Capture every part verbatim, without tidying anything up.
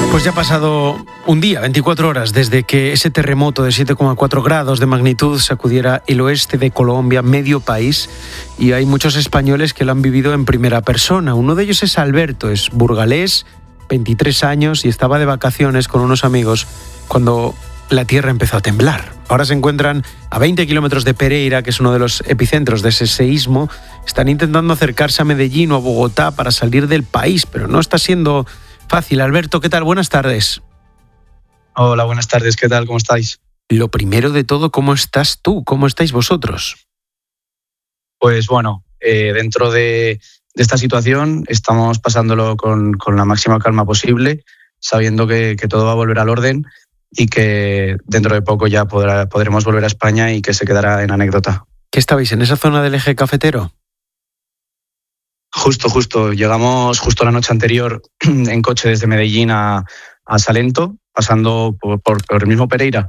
Pues ya ha pasado un día, veinticuatro horas, desde que ese terremoto de siete coma cuatro grados de magnitud sacudiera el oeste de Colombia, medio país, y hay muchos españoles que lo han vivido en primera persona. Uno de ellos es Alberto, es burgalés, veintitrés años, y estaba de vacaciones con unos amigos cuando la tierra empezó a temblar. Ahora se encuentran a veinte kilómetros de Pereira, que es uno de los epicentros de ese seísmo. Están intentando acercarse a Medellín o a Bogotá para salir del país, pero no está siendo fácil. Alberto, ¿qué tal? Buenas tardes. Hola, buenas tardes. ¿Qué tal? ¿Cómo estáis? Lo primero de todo, ¿cómo estás tú? ¿Cómo estáis vosotros? Pues bueno, eh, dentro de, de esta situación estamos pasándolo con, con la máxima calma posible, sabiendo que, que todo va a volver al orden y que dentro de poco ya podrá, podremos volver a España y que se quedará en anécdota. ¿Qué estabais en esa zona del eje cafetero? Justo, justo. Llegamos justo la noche anterior en coche desde Medellín a, a Salento, pasando por, por, por el mismo Pereira.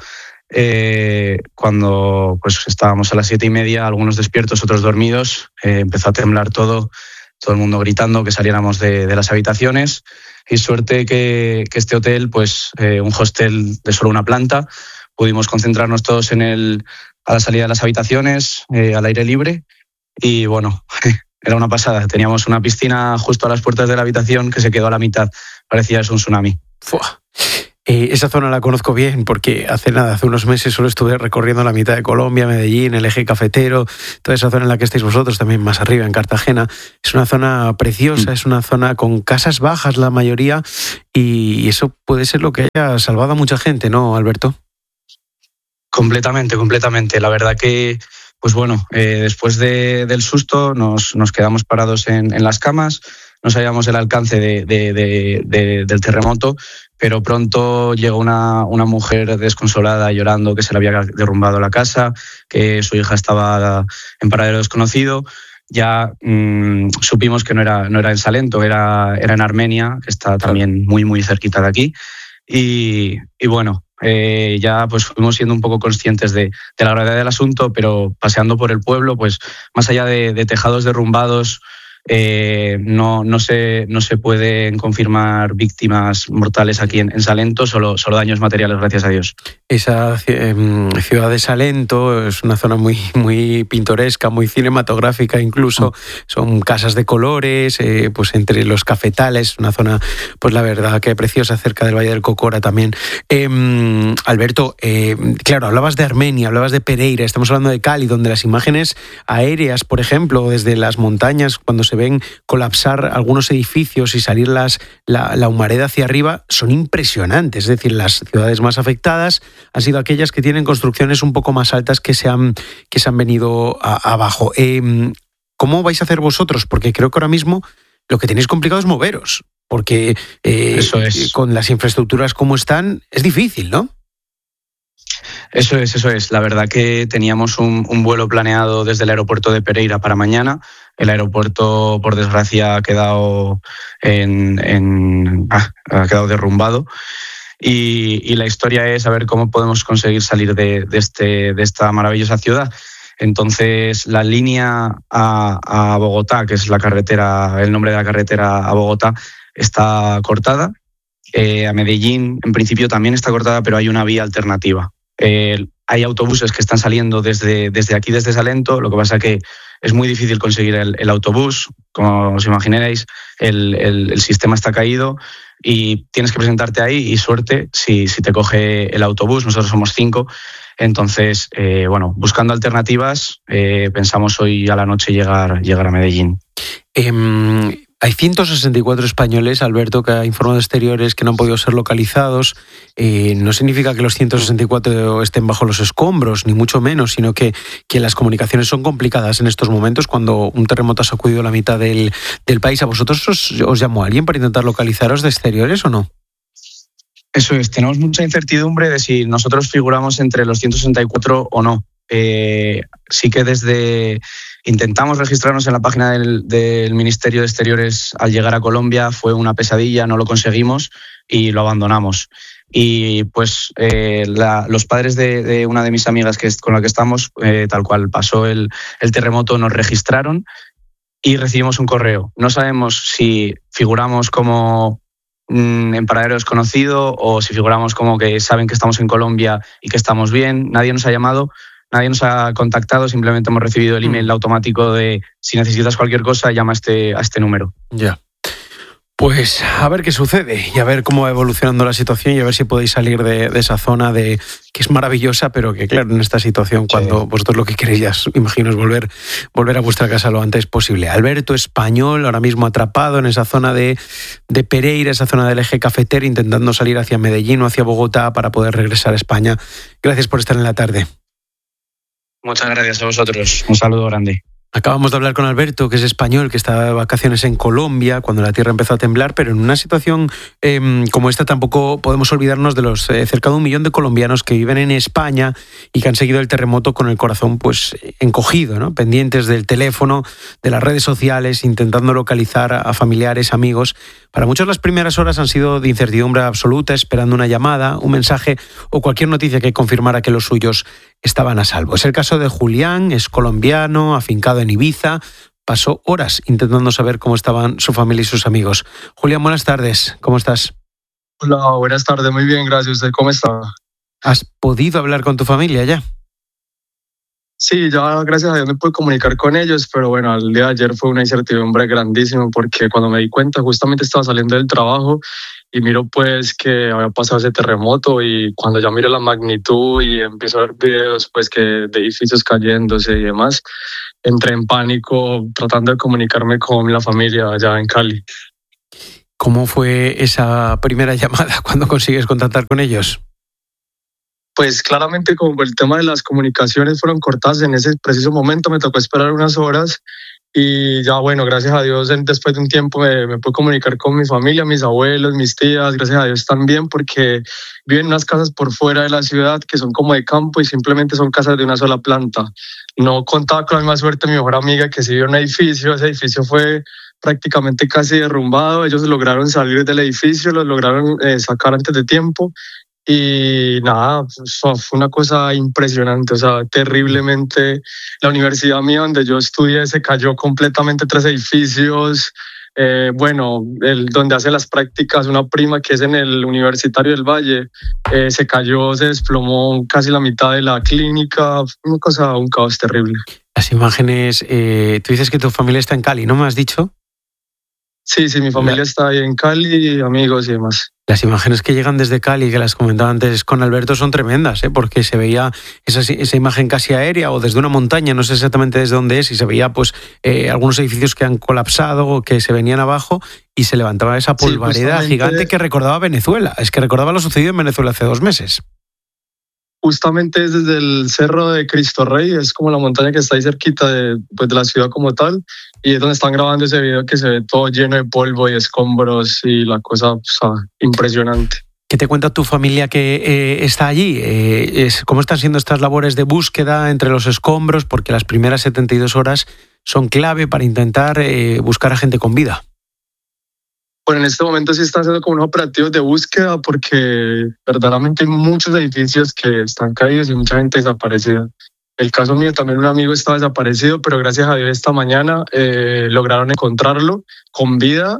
Eh, cuando pues estábamos a las siete y media, algunos despiertos, otros dormidos, eh, empezó a temblar todo, todo el mundo gritando que saliéramos de, de las habitaciones. Y suerte que, que este hotel, pues eh, un hostel de solo una planta, pudimos concentrarnos todos en el, a la salida de las habitaciones, eh, al aire libre. Y bueno, era una pasada. Teníamos una piscina justo a las puertas de la habitación que se quedó a la mitad. Parecía eso un tsunami. Fua. Eh, esa zona la conozco bien porque hace nada, hace unos meses solo estuve recorriendo la mitad de Colombia, Medellín, el eje cafetero, toda esa zona en la que estáis vosotros, también más arriba en Cartagena. Es una zona preciosa, mm. es una zona con casas bajas la mayoría, y eso puede ser lo que haya salvado a mucha gente, ¿no, Alberto? Completamente, completamente. La verdad que, pues bueno, eh, después de, del susto nos, nos quedamos parados en, en las camas, no sabíamos el alcance de, de, de, de, del terremoto, pero pronto llegó una, una mujer desconsolada llorando que se le había derrumbado la casa, que su hija estaba en paradero desconocido. Ya mmm, supimos que no era, no era en Salento, era, era en Armenia, que está también muy, muy cerquita de aquí. Y, y bueno, eh, ya pues fuimos siendo un poco conscientes de, de la gravedad del asunto, pero paseando por el pueblo, pues más allá de, de tejados derrumbados, Eh, no, no, se, no se pueden confirmar víctimas mortales aquí en, en Salento, solo, solo daños materiales, gracias a Dios. Esa eh, ciudad de Salento es una zona muy, muy pintoresca, muy cinematográfica incluso. Mm. Son casas de colores, eh, pues entre los cafetales, una zona, pues la verdad que preciosa, cerca del Valle del Cocora también. Eh, Alberto, eh, claro, hablabas de Armenia, hablabas de Pereira, estamos hablando de Cali, donde las imágenes aéreas, por ejemplo, desde las montañas, cuando se se ven colapsar algunos edificios y salir las, la, la humareda hacia arriba, son impresionantes. Es decir, las ciudades más afectadas han sido aquellas que tienen construcciones un poco más altas que se han, que se han venido a, abajo. Eh, ¿Cómo vais a hacer vosotros? Porque creo que ahora mismo lo que tenéis complicado es moveros, porque eh, Eso es. Con las infraestructuras como están, es difícil, ¿no? Eso es, eso es. La verdad que teníamos un, un vuelo planeado desde el aeropuerto de Pereira para mañana. El aeropuerto, por desgracia, ha quedado, en, en, ah, ha quedado derrumbado. Y, y la historia es saber cómo podemos conseguir salir de, de, este, de esta maravillosa ciudad. Entonces, la línea a, a Bogotá, que es la carretera, el nombre de la carretera a Bogotá, está cortada. Eh, a Medellín, en principio, también está cortada, pero hay una vía alternativa. Eh, hay autobuses que están saliendo desde, desde aquí, desde Salento. Lo que pasa es que es muy difícil conseguir el, el autobús. Como os imaginaréis, el, el, el sistema está caído y tienes que presentarte ahí y suerte si, si te coge el autobús. Nosotros somos cinco. Entonces, eh, bueno, buscando alternativas, eh, pensamos hoy a la noche llegar, llegar a Medellín. Eh... Hay ciento sesenta y cuatro españoles, Alberto, que ha informado de exteriores que no han podido ser localizados. Eh, no significa que los ciento sesenta y cuatro estén bajo los escombros, ni mucho menos, sino que, que las comunicaciones son complicadas en estos momentos cuando un terremoto ha sacudido la mitad del, del país. ¿A vosotros os, os llamó alguien para intentar localizaros de exteriores o no? Eso es, tenemos mucha incertidumbre de si nosotros figuramos entre los ciento sesenta y cuatro o no. Eh, sí que desde intentamos registrarnos en la página del, del Ministerio de Exteriores al llegar a Colombia, fue una pesadilla, no lo conseguimos y lo abandonamos. Y pues eh, la, los padres de, de una de mis amigas que es, con la que estamos, eh, tal cual pasó el, el terremoto, nos registraron y recibimos un correo. No sabemos si figuramos como en paradero desconocido, o si figuramos como que saben que estamos en Colombia y que estamos bien. Nadie nos ha llamado, nadie nos ha contactado, simplemente hemos recibido el email automático de si necesitas cualquier cosa, llama a este, a este número. Ya. Pues a ver qué sucede y a ver cómo va evolucionando la situación y a ver si podéis salir de, de esa zona de que es maravillosa, pero que claro, en esta situación, cuando sí. vosotros lo que queréis, ya imagino, es volver, volver a vuestra casa lo antes posible. Alberto, español, ahora mismo atrapado en esa zona de, de Pereira, esa zona del eje cafetero, intentando salir hacia Medellín o hacia Bogotá para poder regresar a España. Gracias por estar en la tarde. Muchas gracias a vosotros. Un saludo grande. Acabamos de hablar con Alberto, que es español, que está de vacaciones en Colombia cuando la tierra empezó a temblar, pero en una situación eh, como esta tampoco podemos olvidarnos de los eh, cerca de un millón de colombianos que viven en España y que han seguido el terremoto con el corazón pues encogido, ¿no? Pendientes del teléfono, de las redes sociales, intentando localizar a familiares, amigos. Para muchos las primeras horas han sido de incertidumbre absoluta, esperando una llamada, un mensaje o cualquier noticia que confirmara que los suyos estaban a salvo. Es el caso de Julián, es colombiano, afincado en Ibiza. Pasó horas intentando saber cómo estaban su familia y sus amigos. Julián, buenas tardes. ¿Cómo estás? Hola, buenas tardes. Muy bien, gracias. ¿Usted cómo está? ¿Has podido hablar con tu familia ya? Sí, ya gracias a Dios me pude comunicar con ellos, pero bueno, el día de ayer fue una incertidumbre grandísima porque cuando me di cuenta justamente estaba saliendo del trabajo y miro pues que había pasado ese terremoto, y cuando ya miro la magnitud y empiezo a ver videos pues que de edificios cayéndose y demás, entré en pánico tratando de comunicarme con la familia allá en Cali. ¿Cómo fue esa primera llamada cuando consigues contactar con ellos? Pues claramente como el tema de las comunicaciones fueron cortadas en ese preciso momento, me tocó esperar unas horas y ya bueno, gracias a Dios después de un tiempo me, me pude comunicar con mi familia, mis abuelos, mis tías, gracias a Dios también, porque viven en unas casas por fuera de la ciudad que son como de campo y simplemente son casas de una sola planta. No contaba con la misma suerte mi mejor amiga, que sí vive en un edificio, ese edificio fue prácticamente casi derrumbado, ellos lograron salir del edificio, los lograron eh, sacar antes de tiempo. Y nada, fue una cosa impresionante, o sea, terriblemente. La universidad mía donde yo estudié se cayó completamente, tres edificios. Eh, bueno, el, donde hace las prácticas una prima que es en el Universitario del Valle, eh, se cayó, se desplomó casi la mitad de la clínica, una cosa, un caos terrible. Las imágenes, eh, tú dices que tu familia está en Cali, ¿no me has dicho? Sí, sí, mi familia está ahí en Cali, amigos y demás. Las imágenes que llegan desde Cali, que las comentaba antes con Alberto, son tremendas, ¿eh? Porque se veía esa, esa imagen casi aérea o desde una montaña, no sé exactamente desde dónde es, y se veía pues eh, algunos edificios que han colapsado o que se venían abajo y se levantaba esa polvareda sí, gigante que recordaba Venezuela. Es que recordaba lo sucedido en Venezuela hace dos meses. Justamente es desde el Cerro de Cristo Rey, es como la montaña que está ahí cerquita de, pues, de la ciudad como tal, y es donde están grabando ese video que se ve todo lleno de polvo y escombros y la cosa, o sea, impresionante. ¿Qué te cuenta tu familia que eh, está allí? Eh, es, ¿Cómo están siendo estas labores de búsqueda entre los escombros? Porque las primeras setenta y dos horas son clave para intentar eh, buscar a gente con vida. Bueno, en este momento sí están haciendo como unos operativos de búsqueda porque verdaderamente hay muchos edificios que están caídos y mucha gente desaparecida. El caso mío, también un amigo estaba desaparecido, pero gracias a Dios esta mañana eh, lograron encontrarlo con vida,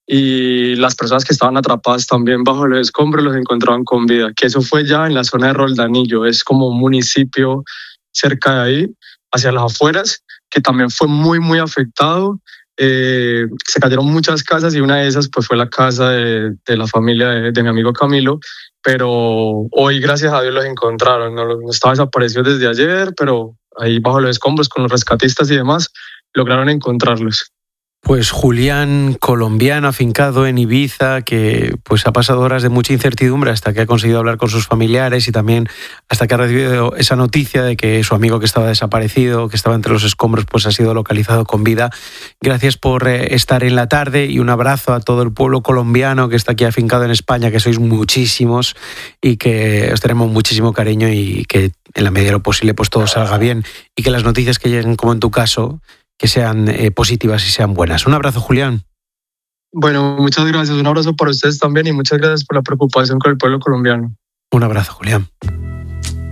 y las personas que estaban atrapadas también bajo los escombros los encontraban con vida, que eso fue ya en la zona de Roldanillo, es como un municipio cerca de ahí, hacia las afueras, que también fue muy, muy afectado. Eh, se cayeron muchas casas y una de esas pues fue la casa de, de la familia de, de mi amigo Camilo, pero hoy gracias a Dios los encontraron, no, no estaba desaparecido desde ayer, pero ahí bajo los escombros con los rescatistas y demás lograron encontrarlos. Pues Julián, colombiano, afincado en Ibiza, que pues ha pasado horas de mucha incertidumbre hasta que ha conseguido hablar con sus familiares y también hasta que ha recibido esa noticia de que su amigo que estaba desaparecido, que estaba entre los escombros, pues ha sido localizado con vida. Gracias por eh, estar en la tarde, y un abrazo a todo el pueblo colombiano que está aquí afincado en España, que sois muchísimos y que os tenemos muchísimo cariño, y que en la medida de lo posible pues todo salga bien y que las noticias que lleguen, como en tu caso, que sean eh, positivas y sean buenas. Un abrazo, Julián. Bueno, muchas gracias. Un abrazo para ustedes también y muchas gracias por la preocupación con el pueblo colombiano. Un abrazo, Julián.